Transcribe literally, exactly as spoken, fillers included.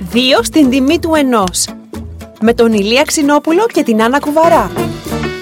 Δύο στην τιμή του ενός. Με τον Ηλία Ξινόπουλο και την Άννα Κουβαρά.